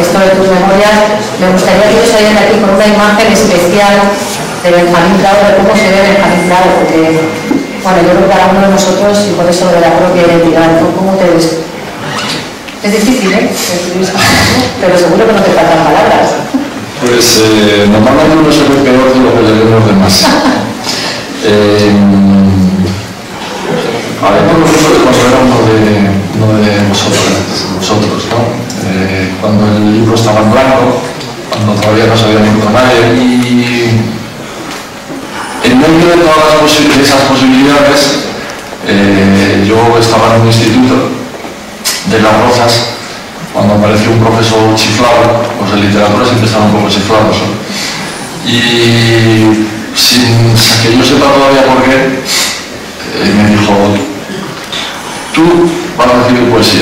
esto de tus memorias, me gustaría que os salieran de aquí con una imagen especial de Benjamín Prado, de cómo se ve Benjamín Prado, porque, bueno, yo creo que cada uno de nosotros, y por eso de la propia identidad, ¿no? ¿Cómo te ves? Es difícil, ¿eh? Pero seguro que no te faltan palabras. Pues normalmente uno se ve peor de lo que le ven los demás. Haremos nosotros cuando era uno de nosotros, ¿no? Cuando el libro estaba en blanco, cuando todavía no se había ningún nadie, y en medio de todas esas posibilidades, yo estaba en un instituto de Las Rozas, cuando apareció un profesor chiflado, pues en literatura siempre están un poco chiflados, ¿no? Y sin que yo sepa todavía por qué, me dijo: tú vas a recibir poesía.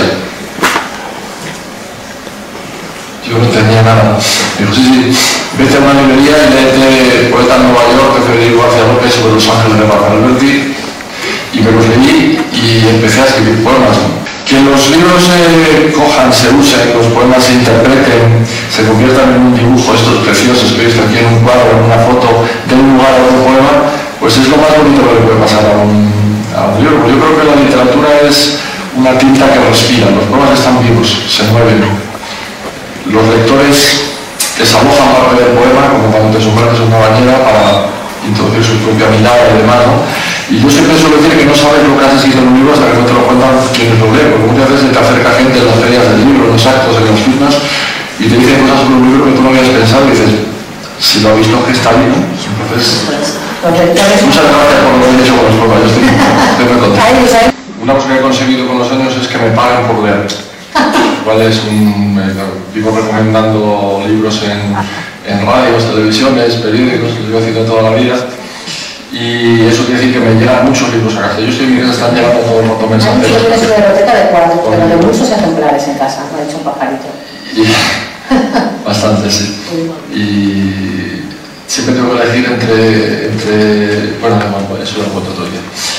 Yo no entendía nada. Me dijo: sí, vete a una librería y léete Poeta en Nueva York de Federico García López sobre los ángeles de Rafael Alberti. Y me los leí y empecé a escribir poemas. Que los libros se cojan, se usen, los poemas se interpreten, se conviertan en un dibujo, estos preciosos que he visto aquí en un cuadro, en una foto de un lugar a otro poema, pues es lo más bonito que le puede pasar a un libro. Yo creo que la literatura es una tinta que respira, los poemas están vivos, se mueven. Los lectores desalojan parte del poema, como cuando te sumerges en una bañera para introducir su propia mirada y demás, ¿no? Y yo siempre suelo decir que no sabes lo que has escrito en un libro hasta que no te lo cuentan quienes lo leen, porque muchas veces te acerca gente en las ferias del libro, en los actos, en las firmas, y te dicen cosas sobre un libro que tú no habías pensado y dices, si lo ha visto que está ahí, ¿no? Entonces, muchas gracias por lo que he hecho con los poemas, yo estoy muy contento. Una cosa que he conseguido con los años es que me paguen por leer. Igual es vivo recomendando libros en radios, televisiones, periódicos, que los he citado toda la vida. Y eso quiere decir que me llegan muchos libros a casa. Yo estoy en mi casa, están llegando todo el montón de mensajeros. Yo tienes una biblioteca de 4, pero de muchos ejemplares en casa, me ha dicho un pajarito. Bastante, sí. Y siempre tengo que elegir entre bueno, eso lo cuento otro día.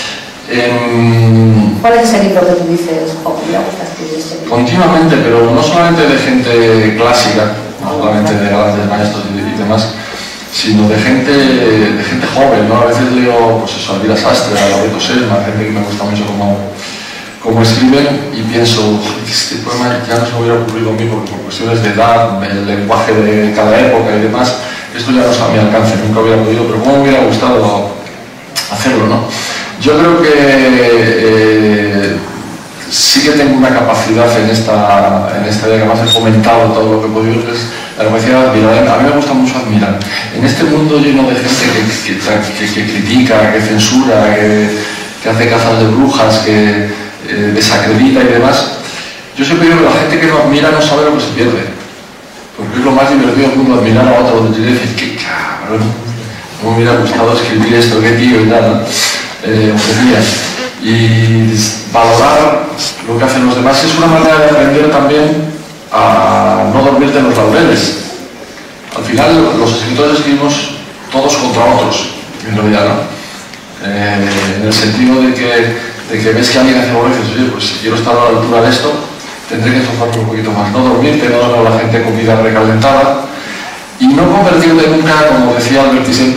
¿Cuál es ese libro que tú dices, oh, me gusta escribir este libro? Continuamente, pero no solamente de gente clásica, no solamente de grandes maestros y demás, sino de gente joven, ¿no? A veces leo, pues eso, a Elvira Sastre, a Loreto Selma, gente que me gusta mucho cómo escriben, y pienso, este poema ya no se me hubiera ocurrido a mí porque por cuestiones de edad, el lenguaje de cada época y demás, esto ya no está a mi alcance, nunca hubiera podido, pero cómo me hubiera gustado hacerlo, ¿no? Yo creo que sí que tengo una capacidad en esta idea, que además he fomentado todo lo que he podido, que es la capacidad de admirar. A mí me gusta mucho admirar. En este mundo lleno de gente que critica, que censura, que hace cazas de brujas, que desacredita y demás, yo siempre digo que la gente que no admira no sabe lo que se pierde. Porque es lo más divertido del mundo, admirar a otro, donde te dicen, qué cabrón, cómo me hubiera gustado escribir esto, qué tío y tal, ¿no? Y valorar lo que hacen los demás es una manera de aprender también a no dormirte en los laureles. Al final los escritores escribimos todos contra otros, en realidad, ¿no? En el sentido de que ves que alguien hace algo y dices, oye, pues si quiero estar a la altura de esto, tendré que esforzarme un poquito más, no dormirte, no dar a la gente comida recalentada y no convertirte nunca, como decía Alberti siempre,